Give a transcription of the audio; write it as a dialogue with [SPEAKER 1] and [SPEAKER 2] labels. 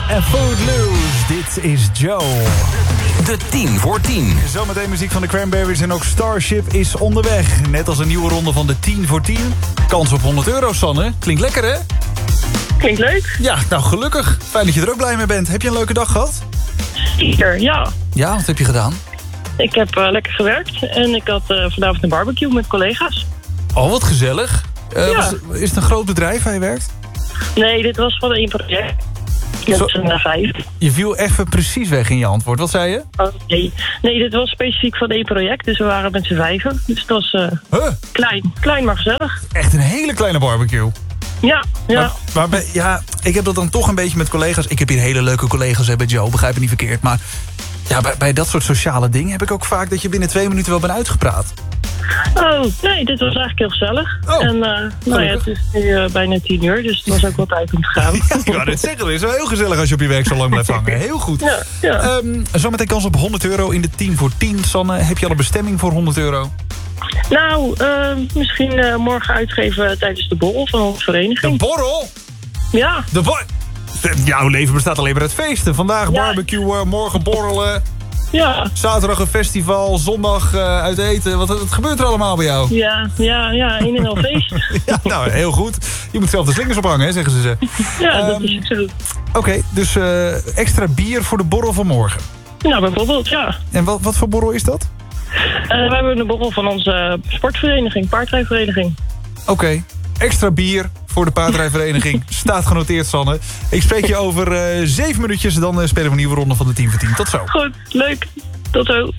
[SPEAKER 1] en Footloose. Dit is Joe.
[SPEAKER 2] De 10 voor 10.
[SPEAKER 1] Zometeen muziek van de Cranberries en ook Starship is onderweg. Net als een nieuwe ronde van de 10 voor 10. Kans op €100, Sanne. Klinkt lekker, hè?
[SPEAKER 3] Klinkt leuk.
[SPEAKER 1] Ja, nou gelukkig. Fijn dat je er ook blij mee bent. Heb je een leuke dag gehad?
[SPEAKER 3] Zeker, ja.
[SPEAKER 1] Ja, wat heb je gedaan?
[SPEAKER 3] Ik heb lekker gewerkt en ik had vanavond een barbecue met collega's.
[SPEAKER 1] Oh, wat gezellig.
[SPEAKER 3] Ja.
[SPEAKER 1] Is het een groot bedrijf waar je werkt?
[SPEAKER 3] Nee, dit was van één project. Met z'n 5.
[SPEAKER 1] Je viel even precies weg in je antwoord. Wat zei je?
[SPEAKER 3] Oh, nee, dit was specifiek van één project. Dus we waren met z'n 5. Dus het was klein maar gezellig.
[SPEAKER 1] Echt een hele kleine barbecue.
[SPEAKER 3] Ja.
[SPEAKER 1] Maar ik heb dat dan toch een beetje met collega's. Ik heb hier hele leuke collega's bij Joe, begrijp me niet verkeerd. Maar ja, bij dat soort sociale dingen heb ik ook vaak dat je binnen 2 minuten wel bent uitgepraat.
[SPEAKER 3] Oh, nee, dit was eigenlijk heel gezellig.
[SPEAKER 1] Oh,
[SPEAKER 3] en het is nu bijna 10 uur, dus het was ook wel tijd om te gaan.
[SPEAKER 1] Ja, ik wou net zeggen, het is wel heel gezellig als je op je werk zo lang blijft hangen. Heel goed.
[SPEAKER 3] Ja.
[SPEAKER 1] Zometeen kans op €100 in de 10 voor 10. Sanne, heb je al een bestemming voor €100?
[SPEAKER 3] Nou, misschien morgen uitgeven tijdens de borrel van onze vereniging.
[SPEAKER 1] De borrel?
[SPEAKER 3] Ja.
[SPEAKER 1] Jouw leven bestaat alleen maar uit feesten. Vandaag
[SPEAKER 3] Ja.
[SPEAKER 1] barbecuen, morgen borrelen.
[SPEAKER 3] Ja.
[SPEAKER 1] Zaterdag een festival, zondag uit eten. Wat gebeurt er allemaal bij jou?
[SPEAKER 3] Ja, een en al feest.
[SPEAKER 1] Ja, nou, heel goed. Je moet zelf de slingers ophangen, hè, zeggen ze.
[SPEAKER 3] Ja, dat is ook zo.
[SPEAKER 1] Oké, dus extra bier voor de borrel van morgen.
[SPEAKER 3] Nou, bijvoorbeeld, ja.
[SPEAKER 1] En wat voor borrel is dat?
[SPEAKER 3] We hebben een borrel van onze sportvereniging, paardrijvereniging.
[SPEAKER 1] Oké, extra bier voor de paardrijvereniging. Staat genoteerd, Sanne. Ik spreek je over 7 minuutjes. Dan spelen we een nieuwe ronde van de 10 voor 10. Tot zo.
[SPEAKER 3] Goed, leuk. Tot zo.